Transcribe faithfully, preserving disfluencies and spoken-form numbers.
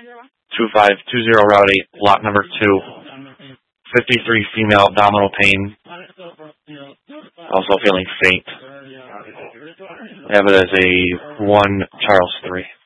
two five two zero Route eight, lot number two. fifty-three female, abdominal pain. Also feeling faint. Have it as a one Charles three.